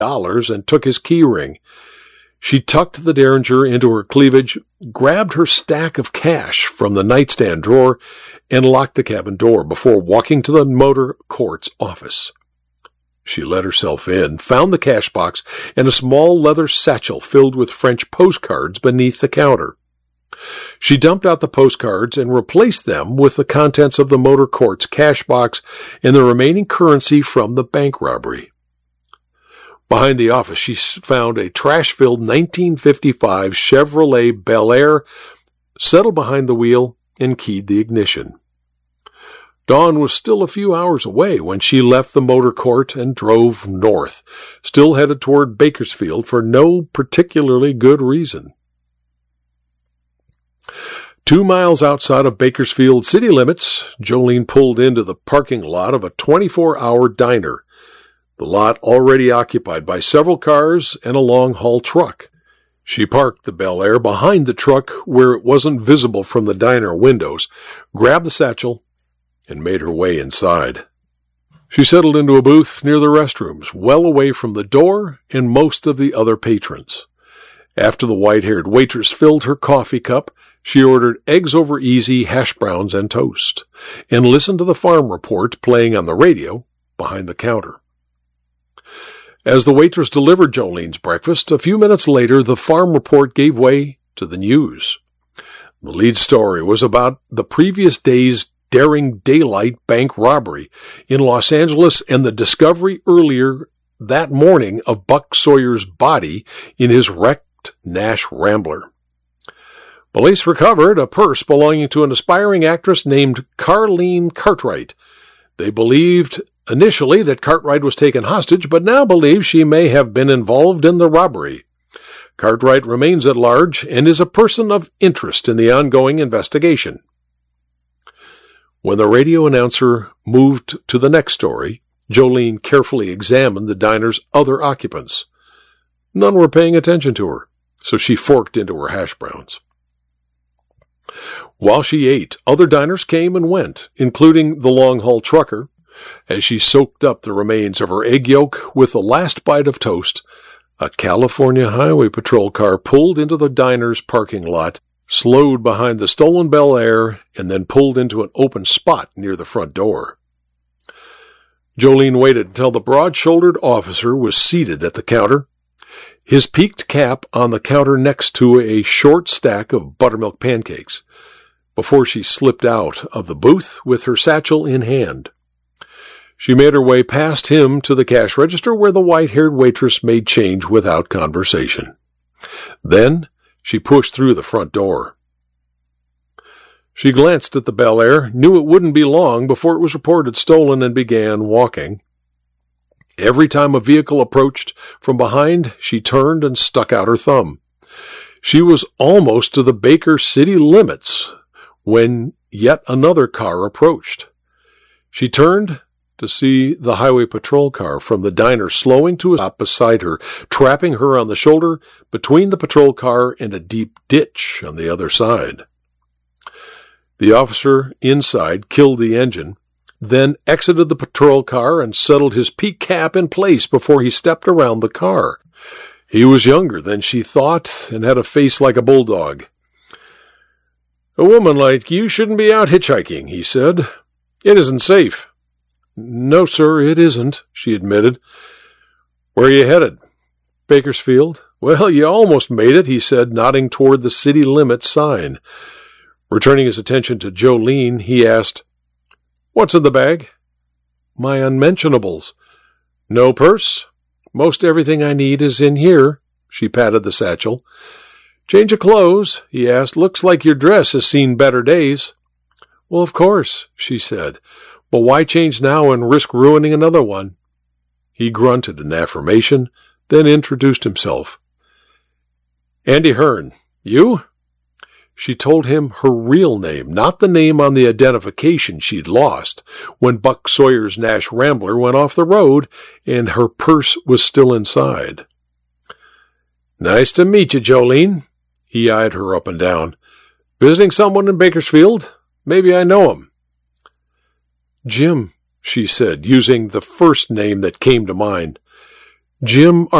and took his key ring. She tucked the Derringer into her cleavage, grabbed her stack of cash from the nightstand drawer, and locked the cabin door before walking to the motor court's office. She let herself in, found the cash box and a small leather satchel filled with French postcards beneath the counter. She dumped out the postcards and replaced them with the contents of the motor court's cash box and the remaining currency from the bank robbery. Behind the office, she found a trash-filled 1955 Chevrolet Bel Air, settled behind the wheel, and keyed the ignition. Dawn was still a few hours away when she left the motor court and drove north, still headed toward Bakersfield for no particularly good reason. 2 miles outside of Bakersfield city limits, Jolene pulled into the parking lot of a 24-hour diner, the lot already occupied by several cars and a long-haul truck. She parked the Bel Air behind the truck where it wasn't visible from the diner windows, grabbed the satchel, and made her way inside. She settled into a booth near the restrooms, well away from the door and most of the other patrons. After the white-haired waitress filled her coffee cup, she ordered eggs over easy, hash browns, and toast, and listened to the farm report playing on the radio behind the counter. As the waitress delivered Jolene's breakfast, a few minutes later the farm report gave way to the news. The lead story was about the previous day's daring daylight bank robbery in Los Angeles and the discovery earlier that morning of Buck Sawyer's body in his wrecked Nash Rambler. Police recovered a purse belonging to an aspiring actress named Carlene Cartwright. They believed initially that Cartwright was taken hostage, but now believe she may have been involved in the robbery. Cartwright remains at large and is a person of interest in the ongoing investigation. When the radio announcer moved to the next story, Jolene carefully examined the diner's other occupants. None were paying attention to her, so she forked into her hash browns. While she ate, other diners came and went, including the long-haul trucker. As she soaked up the remains of her egg yolk with the last bite of toast, a California Highway Patrol car pulled into the diner's parking lot, slowed behind the stolen Bel Air, and then pulled into an open spot near the front door. Jolene waited until the broad-shouldered officer was seated at the counter, his peaked cap on the counter next to a short stack of buttermilk pancakes, before she slipped out of the booth with her satchel in hand. She made her way past him to the cash register where the white-haired waitress made change without conversation. Then she pushed through the front door. She glanced at the Bel Air, knew it wouldn't be long before it was reported stolen, and began walking. Every time a vehicle approached from behind, she turned and stuck out her thumb. She was almost to the Baker city limits when yet another car approached. She turned to see the highway patrol car from the diner slowing to a stop beside her, trapping her on the shoulder between the patrol car and a deep ditch on the other side. The officer inside killed the engine, then exited the patrol car and settled his peak cap in place before he stepped around the car. He was younger than she thought and had a face like a bulldog. "A woman like you shouldn't be out hitchhiking," he said. "It isn't safe." "No, sir, it isn't," she admitted. "Where are you headed?" "Bakersfield." "Well, you almost made it," he said, nodding toward the city limit sign. Returning his attention to Jolene, he asked, "What's in the bag?" "My unmentionables." "No purse?" "Most everything I need is in here." She patted the satchel. "Change of clothes?" he asked. "Looks like your dress has seen better days." "Well, of course," she said. "But why change now and risk ruining another one?" He grunted an affirmation, then introduced himself. "Andy Hearn. You?" She told him her real name, not the name on the identification she'd lost when Buck Sawyer's Nash Rambler went off the road and her purse was still inside. "Nice to meet you, Jolene." He eyed her up and down. "Visiting someone in Bakersfield? Maybe I know him." "Jim," she said, using the first name that came to mind. Jim